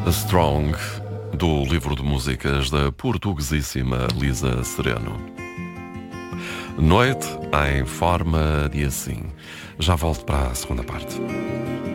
Strong, do livro de músicas da portuguesíssima Lisa Sereno. Noite em forma de assim. Já volto para a segunda parte.